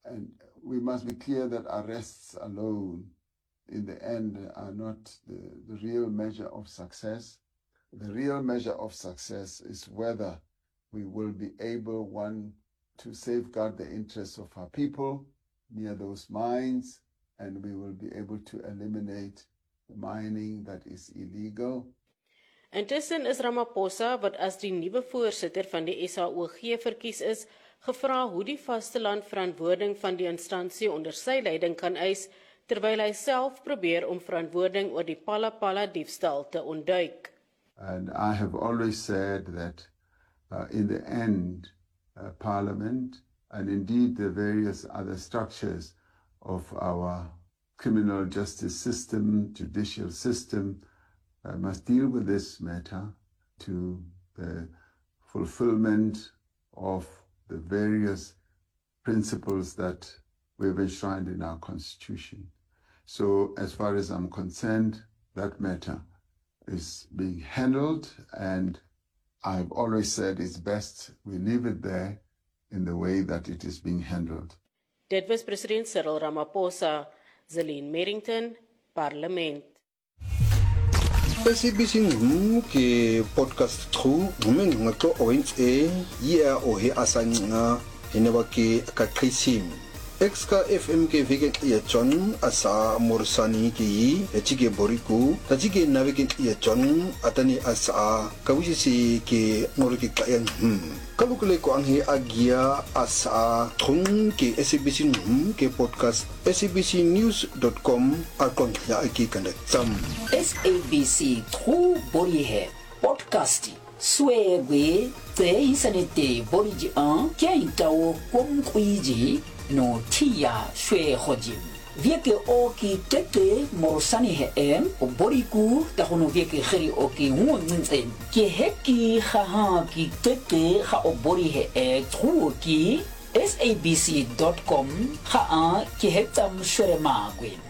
And we must be clear that arrests alone, in the end, are not the real measure of success. The real measure of success is whether we will be able, one, to safeguard the interests of our people near those mines, and we will be able to eliminate the mining that is illegal. Intussen is Ramaphosa, wat as die nuwe voorsitter van die SAOG verkies is, gevra hoe die vasteland verantwoording van die instansie onder sy leiding kan eis, terwyl hy self probeer om verantwoording oor die Phala diefstal te ontduik. And I have always said that in the end, Parliament and indeed the various other structures of our criminal justice system, judicial system, must deal with this matter to the fulfillment of the various principles that we've enshrined in our Constitution. So as far as I'm concerned, that matter is being handled, and I've always said it's best we leave it there in the way that it is being handled. Dit was president Cyril Ramaphosa. Zelene Merrington, Parlement. SABC ke podcast tru ngumen ngato oins ya ohe asanga eneba ke kakrisim Exka FM ke vegan ya John asa morsani ki echige boriku tajige navegen ya John atani asa kawisi ke ngoriki kayan kalukule ko anghe agia asa thung ke SABC ke podcast sabcnews.com akon ya ki kandak sam SABC tru bori he podcast swebe te isanete bori ji an kya tao kom kuiji no tia shwe hojim vieke oki tete morsani he o boriku ta hono vieke khiri oki ngunzen ke heki kha ki tete kha o bori he truki sabc.com kha ki hetam shwe magwin